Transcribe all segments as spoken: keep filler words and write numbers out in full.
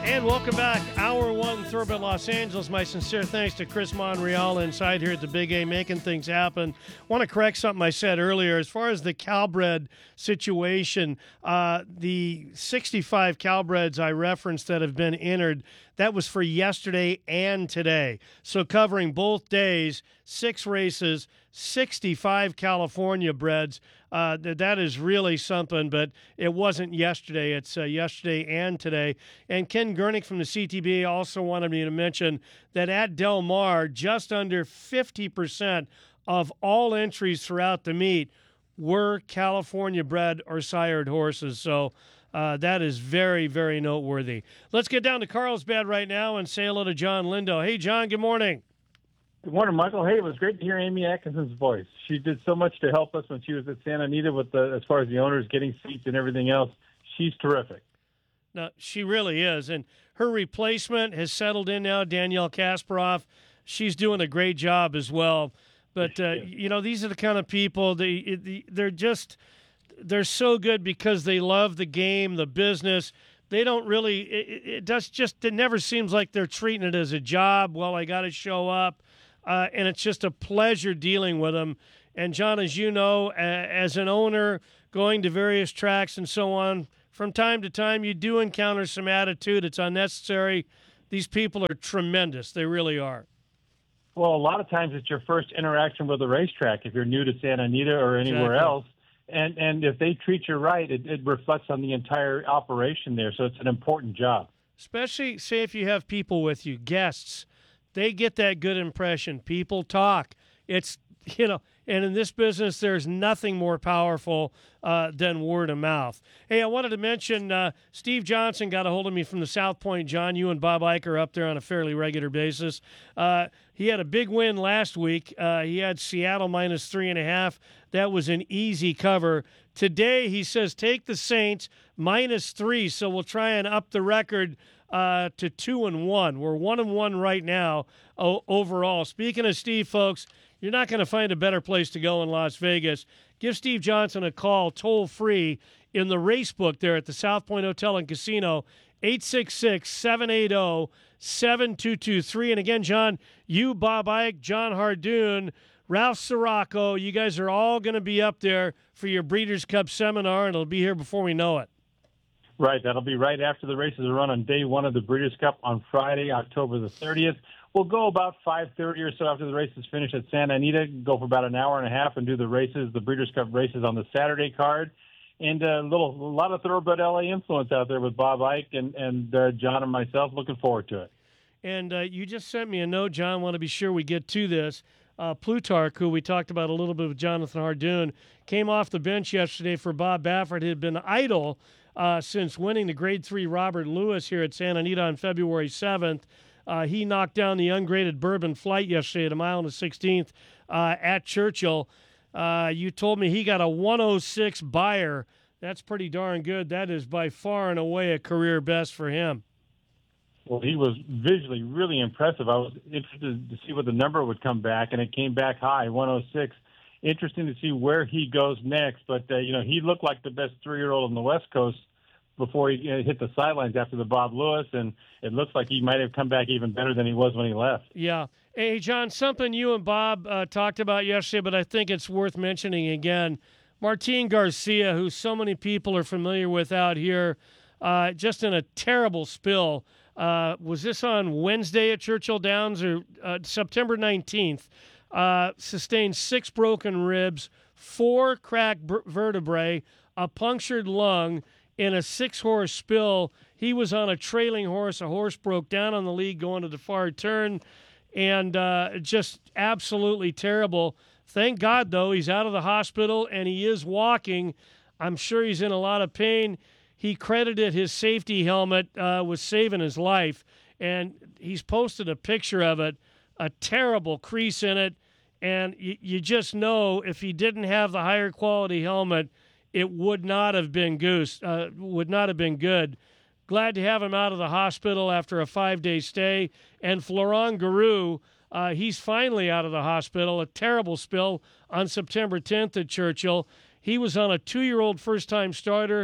And welcome back. Hour one, Thoroughbred Los Angeles. My sincere thanks to Chris Monreal inside here at the Big A, making things happen. Want to correct something I said earlier. As far as the Calbred situation, uh, the sixty-five Calbreds I referenced that have been entered, that was for yesterday and today. So covering both days, six races, sixty-five California breds. Uh, th- that is really something, but it wasn't yesterday. It's uh, yesterday and today. And Ken Gernick from the C T B also wanted me to mention that at Del Mar, just under fifty percent of all entries throughout the meet were California bred or sired horses. So uh, that is very, very noteworthy. Let's get down to Carlsbad right now and say hello to John Lindo. Hey, John, good morning. Good morning, Michael. Hey, it was great to hear Amy Atkinson's voice. She did so much to help us when she was at Santa Anita with the, as far as the owners getting seats and everything else. She's terrific. No, she really is. And her replacement has settled in now, Danielle Kasparov. She's doing a great job as well. But, uh, you know, these are the kind of people, they, they're just, they're so good because they love the game, the business. They don't really, it, it does just, it never seems like they're treating it as a job. Well, I got to show up. Uh, and it's just a pleasure dealing with them. And, John, as you know, as an owner, going to various tracks and so on, from time to time you do encounter some attitude. It's unnecessary. These people are tremendous. They really are. Well, a lot of times it's your first interaction with a racetrack if you're new to Santa Anita or anywhere Exactly. else. And and if they treat you right, it, it reflects on the entire operation there. So it's an important job. Especially, say, if you have people with you, guests. They get that good impression. People talk. It's, you know, and in this business, there's nothing more powerful uh, than word of mouth. Hey, I wanted to mention uh, Steve Johnson got a hold of me from the South Point. John, you and Bob Ike are up there on a fairly regular basis. Uh, he had a big win last week. Uh, he had Seattle minus three and a half. That was an easy cover. Today, he says, take the Saints minus three, so we'll try and up the record Uh, to two and one. We're one and one right now o- overall. Speaking of Steve, folks, you're not going to find a better place to go in Las Vegas. Give Steve Johnson a call, toll free, in the race book there at the South Point Hotel and Casino, eight six six, seven eight zero, seven two two three. And again, John, you, Bob Ike, John Hardoon, Ralph Sirocco, you guys are all going to be up there for your Breeders' Cup seminar, and it'll be here before we know it. Right. That'll be right after the races are run on day one of the Breeders' Cup on Friday, October the thirtieth. We'll go about five thirty or so after the races finish at Santa Anita, go for about an hour and a half and do the races, the Breeders' Cup races on the Saturday card. And a little, a lot of Thoroughbred L A influence out there with Bob Ike and, and uh, John and myself. Looking forward to it. And uh, you just sent me a note, John. Want to be sure we get to this. Uh, Plutarch, who we talked about a little bit with Jonathan Hardoon, came off the bench yesterday for Bob Baffert. He had been idle uh, since winning the Grade three Robert Lewis here at Santa Anita on February seventh. Uh, he knocked down the ungraded Bourbon Flight yesterday at a mile and a sixteenth uh, at Churchill. Uh, you told me he got a one oh six buyer. That's pretty darn good. That is by far and away a career best for him. Well, he was visually really impressive. I was interested to see what the number would come back, and it came back high, one oh six. Interesting to see where he goes next. But, uh, you know, he looked like the best three-year-old on the West Coast before he you know, hit the sidelines after the Bob Lewis, and it looks like he might have come back even better than he was when he left. Yeah. Hey, John, something you and Bob uh, talked about yesterday, but I think it's worth mentioning again. Martin Garcia, who so many people are familiar with out here, uh, just in a terrible spill. Uh, was this on Wednesday at Churchill Downs or uh, September nineteenth? Uh, sustained six broken ribs, four cracked b- vertebrae, a punctured lung in a six-horse spill. He was on a trailing horse. A horse broke down on the lead going to the far turn, and uh, just absolutely terrible. Thank God, though, he's out of the hospital, and he is walking. I'm sure he's in a lot of pain. He credited his safety helmet uh, with saving his life, and he's posted a picture of it, a terrible crease in it, and you, you just know if he didn't have the higher quality helmet, it would not have been goose, uh, would not have been good. Glad to have him out of the hospital after a five-day stay. And Florent Garou, uh, he's finally out of the hospital. A terrible spill on September tenth at Churchill. He was on a two-year-old first-time starter,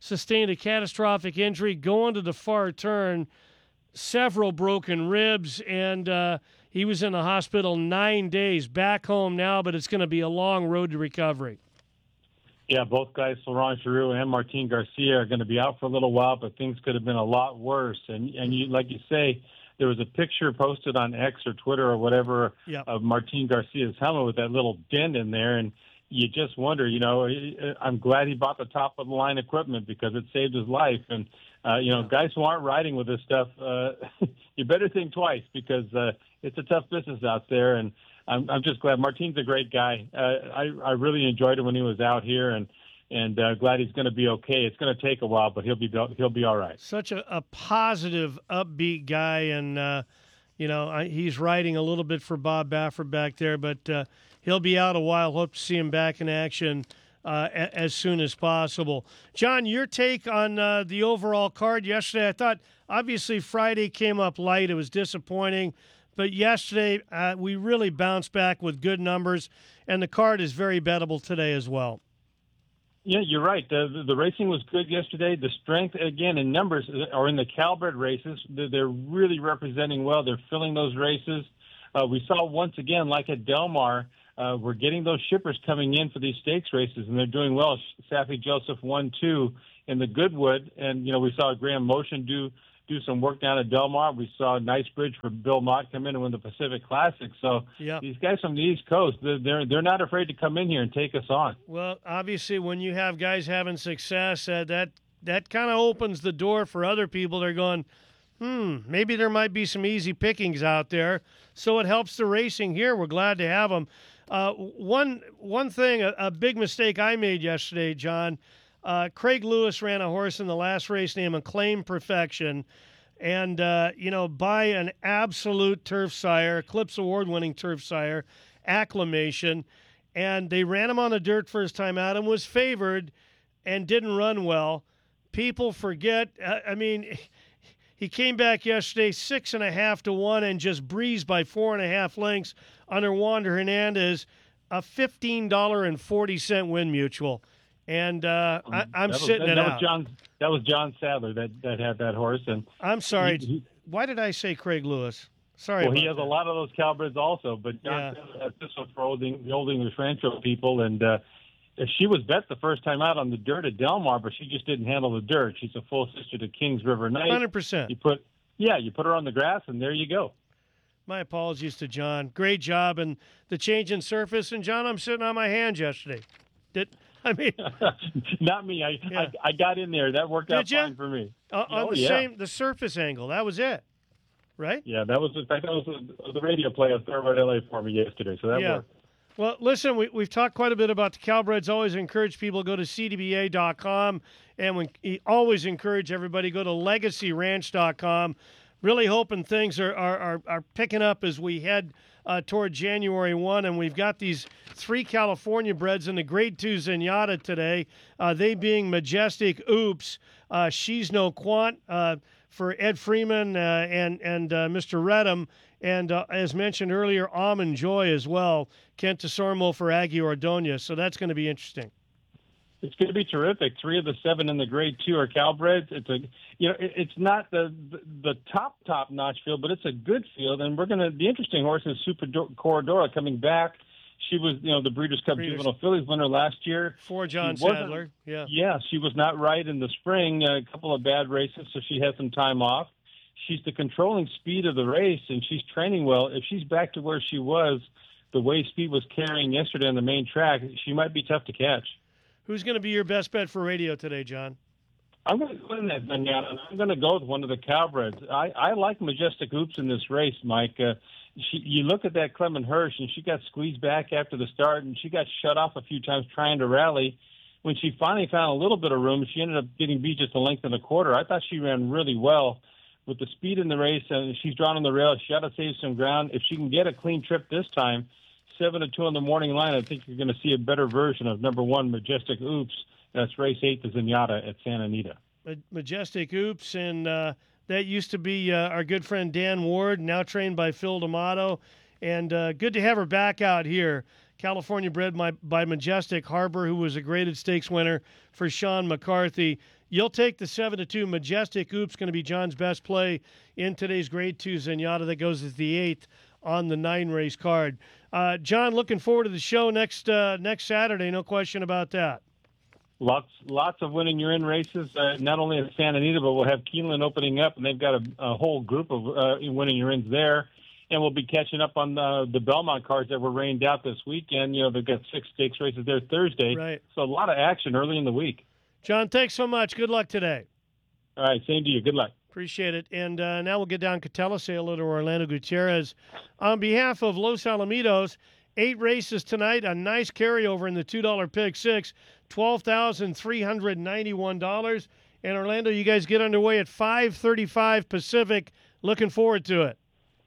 sustained a catastrophic injury going to the far turn, several broken ribs, and uh, he was in the hospital nine days. Back home now, but it's going to be a long road to recovery. Yeah, both guys, Florent Giroux and Martin Garcia, are going to be out for a little while, but things could have been a lot worse. And and you, like you say, there was a picture posted on X or Twitter or whatever yep. of Martin Garcia's helmet with that little dent in there, and you just wonder, you know, I'm glad he bought the top of the line equipment because it saved his life. And uh, you know, yeah. guys who aren't riding with this stuff, uh, you better think twice because uh, it's a tough business out there. And I'm, I'm just glad Martin's a great guy. Uh, I, I really enjoyed it when he was out here, and and uh, glad he's going to be okay. It's going to take a while, but he'll be he'll be all right. Such a, a positive, upbeat guy, and uh, you know I, he's riding a little bit for Bob Baffert back there, but uh, he'll be out a while. Hope to see him back in action uh, a, as soon as possible. John, your take on uh, the overall card yesterday? I thought obviously Friday came up light. It was disappointing. But yesterday, uh, we really bounced back with good numbers, and the card is very bettable today as well. Yeah, you're right. The, the, the racing was good yesterday. The strength, again, in numbers are in the Calbred races. They're, they're really representing well. They're filling those races. Uh, we saw once again, like at Del Mar, uh, we're getting those shippers coming in for these stakes races, and they're doing well. Safi Joseph won two in the Goodwood, and, you know, we saw Graham Motion do do some work down at Del Mar. We saw Knightsbridge for Bill Mott come in and win the Pacific Classic. So yep. these guys from the East Coast, they're, they're they're not afraid to come in here and take us on. Well, obviously, when you have guys having success, uh, that that kind of opens the door for other people. They're going, hmm, maybe there might be some easy pickings out there. So it helps the racing here. We're glad to have them. Uh, one one thing, a, a big mistake I made yesterday, John. Uh, Craig Lewis ran a horse in the last race named Acclaim Perfection, and, uh, you know, by an absolute turf sire, Eclipse Award-winning turf sire, Acclamation, and they ran him on the dirt first time out and was favored and didn't run well. People forget, uh, I mean, he came back yesterday six and a half to one and just breezed by four and a half lengths under Wander Hernandez, a fifteen dollars and forty cents win mutual. And uh, I, I'm that was, sitting that, it that out. Was John, that was John Sadler that, that had that horse. And I'm sorry. He, he, Why did I say Craig Lewis? Sorry. Well, he has that. a lot of those Calbreds also, but John yeah. Sadler has this one for holding, the Old English Rancho people. And uh, she was bet the first time out on the dirt at Del Mar, but she just didn't handle the dirt. She's a full sister to Kings River Knight. one hundred percent. You put, yeah, you put her on the grass, and there you go. My apologies to John. Great job. And the change in surface. And, John, I'm sitting on my hands yesterday. Did I mean, not me. I, yeah. I I got in there. That worked Did out you? fine for me. Uh, oh, on the yeah. same, the surface angle. That was it, right? Yeah, that was in fact that was the, the radio play on Thoroughbred L A for me yesterday. So that yeah. worked. Well, listen, we, we've talked quite a bit about the Calbreds. Always encourage people to go to C D B A dot com, and we always encourage everybody to go to Legacy Ranch dot com. Really hoping things are are, are, are picking up as we head uh, toward January first, and we've got these three California breds in the Grade two Zenyatta today, uh, they being Majestic Oops, uh, She's No Quant uh, for Ed Freeman uh, and, and uh, Mister Redham, and uh, as mentioned earlier, Almond Joy as well, Kent Desormeaux for Aggie Ordonez, so that's going to be interesting. It's going to be terrific. Three of the seven in the Grade Two are Calbreds. It's a, you know, it, it's not the, the the top top notch field, but it's a good field. And we're going to. The interesting horse is Super Corridora coming back. She was, you know, the Breeders' Cup Breeders. Juvenile Fillies winner last year. For John Sadler, yeah, yeah, she was not right in the spring. A couple of bad races, so she had some time off. She's the controlling speed of the race, and she's training well. If she's back to where she was, the way Speed was carrying yesterday on the main track, she might be tough to catch. Who's going to be your best bet for radio today, John? I'm going to go in that Zenyatta. I'm going to go with one of the Calbreds. I, I like Majestic Oops in this race, Mike. Uh, she, you look at that Clement Hirsch, and she got squeezed back after the start, and she got shut off a few times trying to rally. When she finally found a little bit of room, she ended up getting beat just a length and a quarter. I thought she ran really well with the speed in the race, and she's drawn on the rail. She ought to save some ground. If she can get a clean trip this time, seven to two on the morning line, I think you're going to see a better version of number one, Majestic Oops. That's race eight, the Zenyatta at Santa Anita. Majestic Oops, and uh, that used to be uh, our good friend Dan Ward, now trained by Phil D'Amato. And uh, good to have her back out here. California bred by, by Majestic Harbor, who was a graded stakes winner for Sean McCarthy. You'll take the seven to two Majestic Oops, going to be John's best play in today's Grade two Zenyatta that goes as the eighth on the nine race card. Uh, John, looking forward to the show next uh, next Saturday. No question about that. Lots, lots of winning your in races. Uh, not only at Santa Anita, but we'll have Keeneland opening up, and they've got a, a whole group of uh, winning your ins there. And we'll be catching up on the, the Belmont cards that were rained out this weekend. You know, they've got six stakes races there Thursday. Right. So a lot of action early in the week. John, thanks so much. Good luck today. All right, same to you. Good luck. Appreciate it. And uh, now we'll get down Catella, say hello to Orlando Gutierrez. On behalf of Los Alamitos, eight races tonight, a nice carryover in the two dollar Pick Six, twelve thousand three hundred ninety-one dollars. And Orlando, you guys get underway at five thirty-five Pacific. Looking forward to it.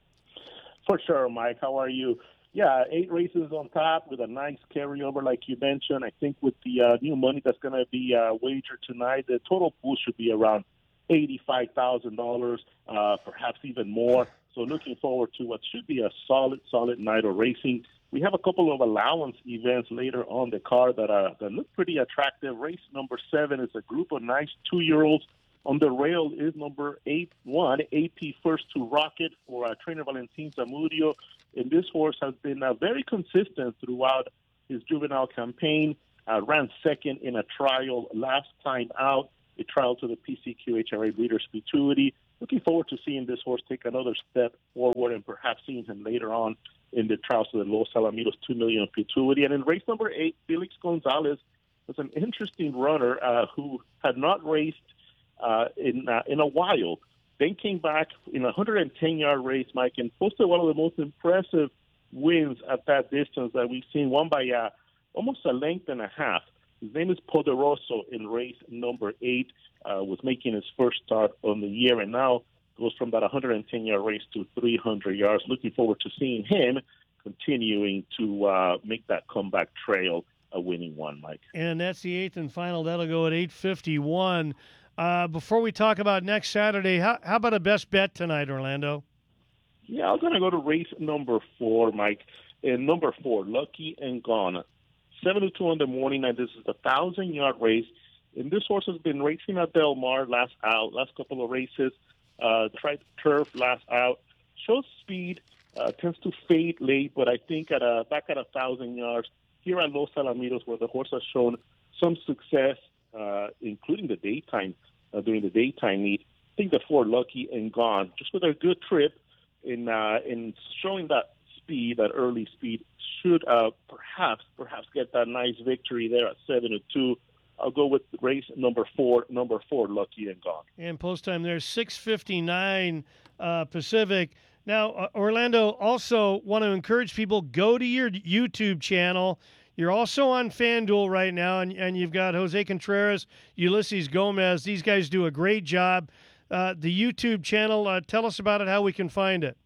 For sure, Mike. How are you? Yeah, eight races on top with a nice carryover, like you mentioned. I think with the uh, new money that's going to be uh, wagered tonight, the total pool should be around eighty-five thousand dollars, uh, perhaps even more. So looking forward to what should be a solid, solid night of racing. We have a couple of allowance events later on the card that, uh, that look pretty attractive. Race number seven is a group of nice two-year-olds. On the rail is number eight one, A P First to Rocket for uh, trainer Valentin Zamudio. And this horse has been uh, very consistent throughout his juvenile campaign. Uh, ran second in a trial last time out, a trial to the P C Q H R A Breeders' Futurity. Looking forward to seeing this horse take another step forward and perhaps seeing him later on in the trials to the Los Alamitos two million Futurity. And in race number eight, Felix Gonzalez was an interesting runner uh, who had not raced Uh, in uh, in a while. Then came back in a one hundred ten yard race, Mike, and posted one of the most impressive wins at that distance that we've seen, won by uh, almost a length and a half. His name is Poderoso in race number eight, uh, was making his first start on the year, and now goes from that one hundred ten yard race to three hundred yards. Looking forward to seeing him continuing to uh, make that comeback trail a winning one, Mike. And that's the eighth and final. That'll go at eight fifty-one. Uh, before we talk about next Saturday, how, how about a best bet tonight, Orlando? Yeah, I'm going to go to race number four, Mike. And number four, Lucky and Gone. seven to two in the morning, and this is a one thousand yard race. And this horse has been racing at Del Mar last out, last couple of races. Uh, tried turf last out. Shows speed, uh, tends to fade late, but I think at a, back at one thousand yards, here at Los Alamitos, where the horse has shown some success, uh, including the daytime, uh, during the daytime meet. I think the four, Lucky and Gone, just with a good trip in uh, in showing that speed, that early speed, should uh, perhaps perhaps get that nice victory there at seven to two. I'll go with race number four, number four, Lucky and Gone. And post time there, six fifty-nine uh, Pacific. Now, uh, Orlando, also want to encourage people, go to your YouTube channel. You're also on FanDuel right now, and, and you've got Jose Contreras, Ulysses Gomez. These guys do a great job. Uh, the YouTube channel, uh, tell us about it, how we can find it.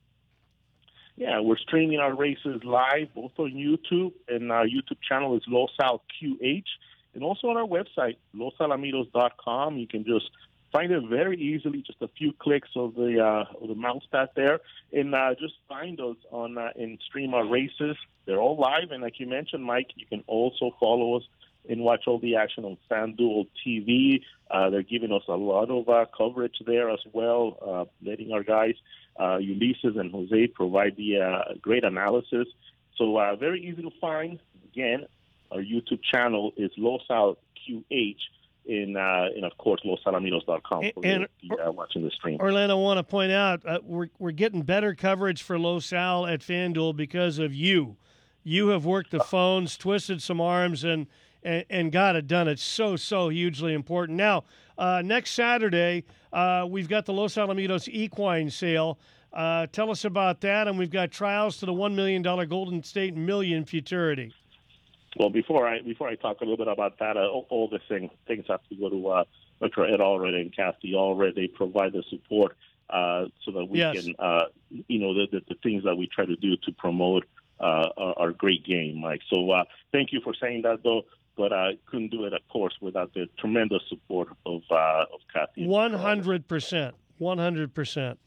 Yeah, we're streaming our races live, both on YouTube, and our YouTube channel is Los Al Q H, and also on our website, los alamitos dot com. You can just find it very easily, just a few clicks of the uh, of the mouse pad there, and uh, just find us on uh, and stream our races. They're all live, and like you mentioned, Mike, you can also follow us and watch all the action on FanDuel T V. Uh, they're giving us a lot of uh, coverage there as well, uh, letting our guys, uh, Ulysses and Jose, provide the uh, great analysis. So uh, very easy to find. Again, our YouTube channel is Los Al Q H. In, uh, and of course, los alamitos dot com for and, the, uh, watching the stream. Orlando, I want to point out, uh, we're, we're getting better coverage for Los Al at FanDuel because of you. You have worked the phones, twisted some arms, and, and, and got it done. It's so, so hugely important. Now, uh, next Saturday, uh, we've got the Los Alamitos Equine Sale. Uh, tell us about that, and we've got trials to the one million dollars Golden State Million Futurity. Well, before I before I talk a little bit about that, uh, all, all the thing, things have to go to uh, Doctor Ed Allred and Kathy Allred. They provide the support uh, so that we yes. can, uh, you know, the, the, the things that we try to do to promote uh, our, our great game, Mike. So uh, thank you for saying that, though. But I couldn't do it, of course, without the tremendous support of uh, of Kathy. One hundred percent. One hundred percent.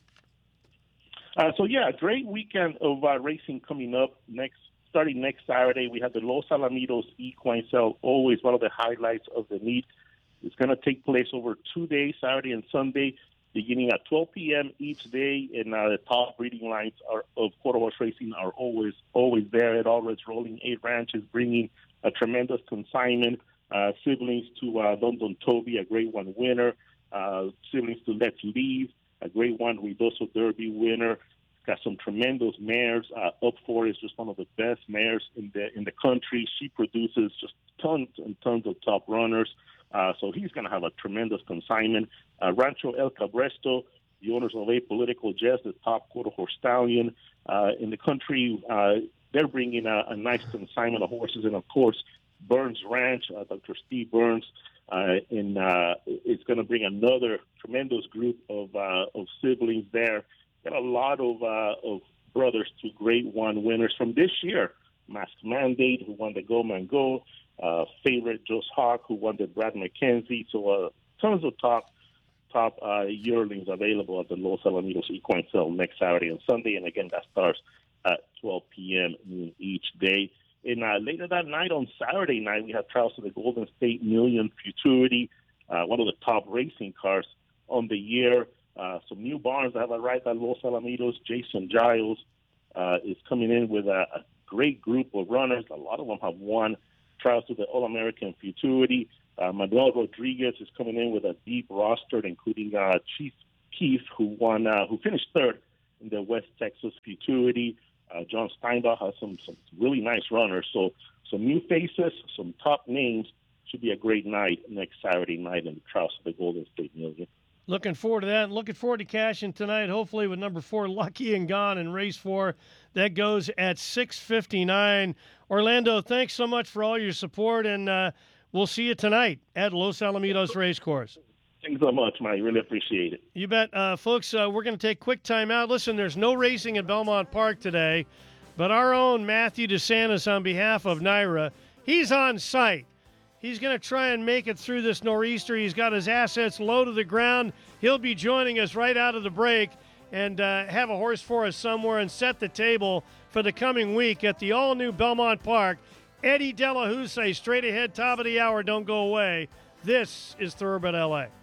Uh, so yeah, a great weekend of uh, racing coming up next. Starting next Saturday, we have the Los Alamitos Equine Sale, always one of the highlights of the meet. It's going to take place over two days, Saturday and Sunday, beginning at twelve p.m. each day. And uh, the top breeding lines are, of quarter horse racing are always always there at All Reds Rolling Eight Ranches, bringing a tremendous consignment. Uh, siblings to uh, London Toby, a Grade One winner. Uh, siblings to Let's Leave, a Grade One Ruidoso Derby winner. Got some tremendous mares. Uh, Up For is just one of the best mares in the in the country. She produces just tons and tons of top runners. Uh, so he's going to have a tremendous consignment. Uh, Rancho El Cabresto, the owners of Apolitical Jest, the top quarter horse stallion uh, in the country. Uh, they're bringing a, a nice consignment of horses, and of course, Burns Ranch, uh, Doctor Steve Burns, uh, and uh, it's going to bring another tremendous group of uh, of siblings there. Got a lot of uh, of brothers to Grade One winners from this year. Masked Mandate, who won the Go Man Go. Uh, favorite Joe's Hawk, who won the Brad McKenzie. So uh, tons of top top uh, yearlings available at the Los Alamitos Equine Sale next Saturday and Sunday. And again, that starts at twelve p.m. each day. And uh, later that night on Saturday night, we have trials of the Golden State Million Futurity, uh, one of the top racing cars on the year. Uh, some new barns that have arrived at Los Alamitos. Jason Giles uh, is coming in with a, a great group of runners. A lot of them have won trials of the All-American Futurity. Uh, Manuel Rodriguez is coming in with a deep roster, including uh, Chief Keith, who won, uh, who finished third in the West Texas Futurity. Uh, John Steinbach has some, some really nice runners. So some new faces, some top names. Should be a great night next Saturday night in the trials of the Golden State Million. Looking forward to that. And looking forward to cashing tonight, hopefully with number four, Lucky and Gone, in race four. That goes at six fifty-nine. Orlando, thanks so much for all your support, and uh, we'll see you tonight at Los Alamitos Racecourse. Thanks so much, Mike. Really appreciate it. You bet. Uh, folks, uh, we're going to take a quick time out. Listen, there's no racing at Belmont Park today, but our own Matthew DeSantis, on behalf of NYRA, he's on site. He's going to try and make it through this nor'easter. He's got his assets low to the ground. He'll be joining us right out of the break and uh, have a horse for us somewhere and set the table for the coming week at the all-new Belmont Park. Eddie Delahousse, straight ahead, top of the hour, don't go away. This is Thoroughbred L A.